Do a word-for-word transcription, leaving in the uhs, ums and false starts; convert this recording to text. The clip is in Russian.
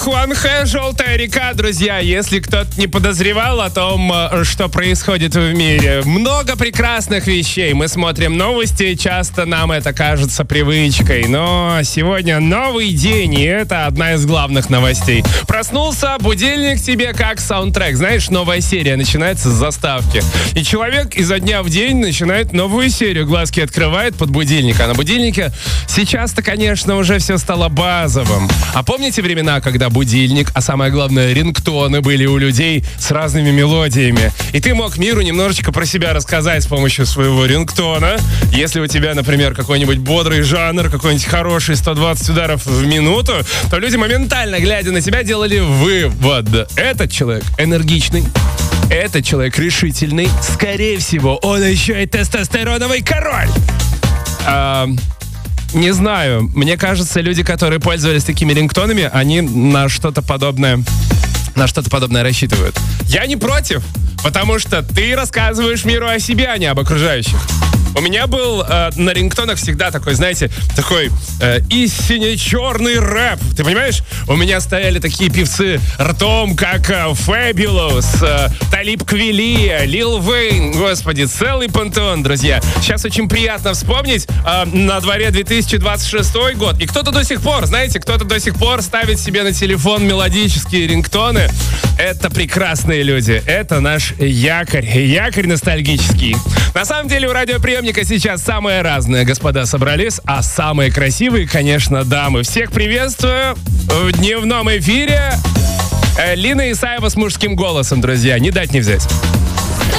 Хуанхэ, желтая река, друзья. Если кто-то не подозревал о том, что происходит в мире, много прекрасных вещей. Мы смотрим новости, часто нам это кажется привычкой. Но сегодня новый день, и это одна из главных новостей. Проснулся, будильник тебе как саундтрек. Знаешь, новая серия начинается с заставки. И человек изо дня в день начинает новую серию. Глазки открывает под будильник. А на будильнике сейчас-то, конечно, уже все стало базовым. А помните времена, когда будильник, а самое главное, рингтоны были у людей с разными мелодиями? И ты мог миру немножечко про себя рассказать с помощью своего рингтона. Если у тебя, например, какой-нибудь бодрый жанр, какой-нибудь хороший сто двадцать ударов в минуту, то люди, моментально глядя на тебя, делали вывод. Этот человек энергичный, этот человек решительный, скорее всего, он еще и тестостероновый король. А... Не знаю. Мне кажется, люди, которые пользовались такими рингтонами, они на что-то подобное, на что-то подобное рассчитывают. Я не против, потому что ты рассказываешь миру о себе, а не об окружающих. У меня был э, на рингтонах всегда такой, знаете, такой э, истинно черный рэп. Ты понимаешь? У меня стояли такие певцы ртом, как э, Fabulous, э, Талиб Квели, Лил Вейн. Господи, целый пантеон, друзья. Сейчас очень приятно вспомнить. Э, на дворе две тысячи двадцать шестой год. И кто-то до сих пор, знаете, кто-то до сих пор ставит себе на телефон мелодические рингтоны. Это прекрасные люди. Это наш якорь. Якорь ностальгический. На самом деле у радиоприемника сейчас самые разные господа собрались, а самые красивые, конечно, дамы. Всех приветствую в дневном эфире. Лина Исаева с мужским голосом, друзья. Не дать не взять.